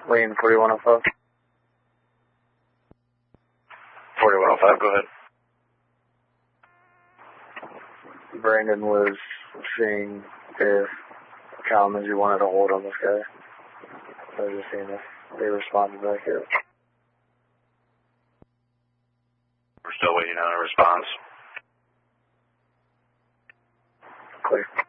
Lane 4105. 4105, go ahead. Brandon was seeing if Kalamazoo wanted to hold on this guy. I was just seeing if they responded back yet. We're still waiting on a response. Clear.